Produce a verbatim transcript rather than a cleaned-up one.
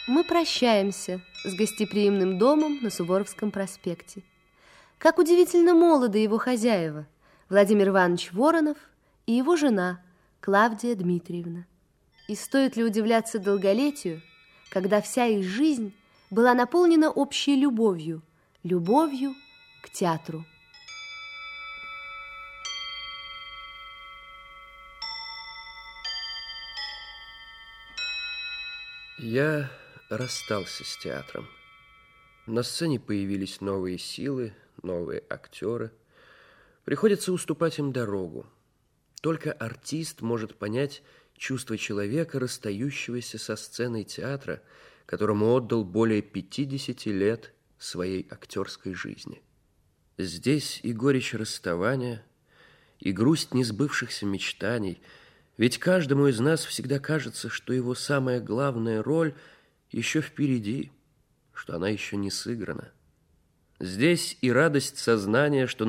Мы прощаемся с гостеприимным домом на Суворовском проспекте. Как удивительно молоды его хозяева, Владимир Иванович Воронов и его жена Клавдия Дмитриевна. И стоит ли удивляться долголетию, когда вся их жизнь была наполнена общей любовью, любовью к театру. Я расстался с театром. На сцене появились новые силы, новые актеры. Приходится уступать им дорогу. Только артист может понять чувство человека, расстающегося со сценой театра, которому отдал более пятидесяти лет своей актерской жизни. Здесь и горечь расставания, и грусть несбывшихся мечтаний, ведь каждому из нас всегда кажется, что его самая главная роль еще впереди, что она еще не сыграна. Здесь и радость сознания, что